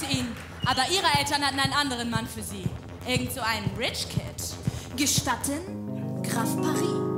liebte ihn, aber ihre Eltern hatten einen anderen Mann für sie. Irgend so einen Rich Kid. Gestatten, Graf Paris.